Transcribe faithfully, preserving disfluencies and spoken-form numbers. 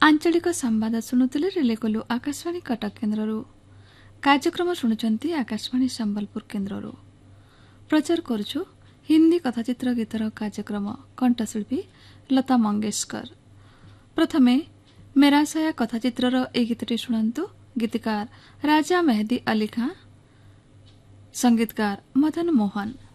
आंचलिक संवाद शुणुले रिलेकलु आकाशवाणी कटक केन्द्ररू कार्यक्रम शुणुचंती आकाशवाणी संबलपुर केन्द्ररू प्रचार करुछु हिंदी कथाचित्र गीतर कार्यक्रम कंठशिल्पी लता मंगेशकर। प्रथमे मेरा साया कथाचित्रर ए गीतटी शुणन्तु। गीतकार राजा मेहदी अली खां, संगीतकार मदन मोहन।